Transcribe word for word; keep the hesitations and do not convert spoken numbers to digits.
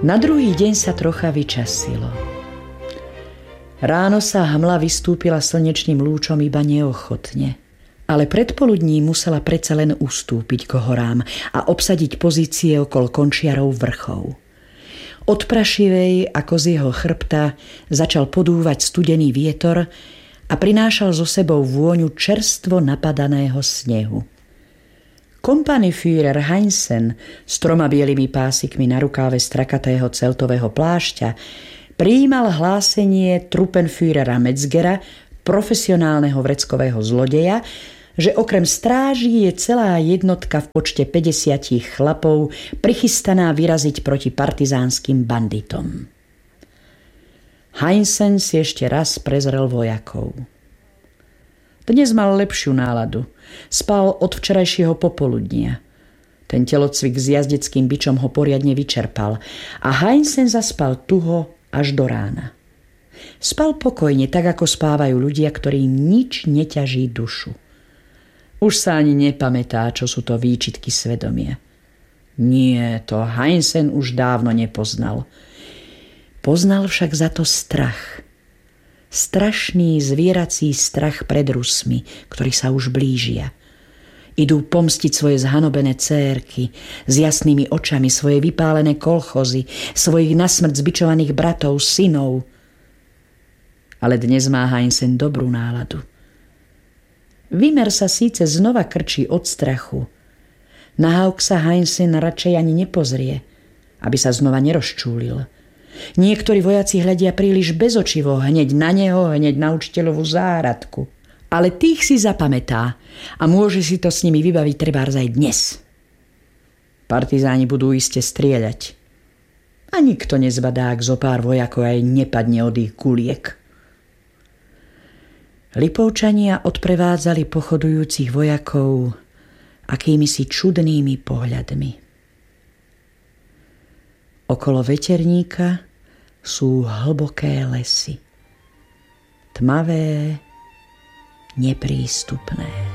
Na druhý deň sa trocha vyčasilo. Ráno sa hmla vystúpila slnečným lúčom iba neochotne, ale predpoludní musela predsa len ustúpiť k horám a obsadiť pozície okolo končiarov vrchov. Od prašivej, ako z jeho chrbta, začal podúvať studený vietor a prinášal so sebou vôňu čerstvo napadaného snehu. Kompaniführer Heinsen s troma bielými pásikmi na rukáve strakatého celtového plášťa prijímal hlásenie Truppenführera Metzgera, profesionálneho vreckového zlodeja, že okrem stráží je celá jednotka v počte päťdesiat chlapov prichystaná vyraziť proti partizánskym banditom. Heinsen si ešte raz prezrel vojakov. Dnes mal lepšiu náladu. Spal od včerajšieho popoludnia. Ten telocvik s jazdeckým bičom ho poriadne vyčerpal a Heinsen zaspal tuho až do rána. Spal pokojne, tak ako spávajú ľudia, ktorým nič neťaží dušu. Už sa ani nepamätá, čo sú to výčitky svedomia. Nie, to Heinsen už dávno nepoznal. Poznal však za to strach. Strašný zvierací strach pred Rusmi, ktorí sa už blížia. Idú pomstiť svoje zhanobené cérky, s jasnými očami svoje vypálené kolchozy, svojich nasmrť zbičovaných bratov, synov. Ale dnes má Heinsen dobrú náladu. Vymer sa síce znova krčí od strachu. Na Hauk sa Heinsen radšej ani nepozrie, aby sa znova nerozčúlil. Niektorí vojaci hľadia príliš bezočivo, hneď na neho, hneď na učiteľovú záhradku. Ale tých si zapamätá a môže si to s nimi vybaviť trebárs aj dnes. Partizáni budú iste strieľať. A nikto nezbadá, ak zo pár vojakov aj nepadne od ich guliek. Lipovčania odprevádzali pochodujúcich vojakov akýmisi čudnými pohľadmi. Okolo veterníka sú hlboké lesy, tmavé, neprístupné.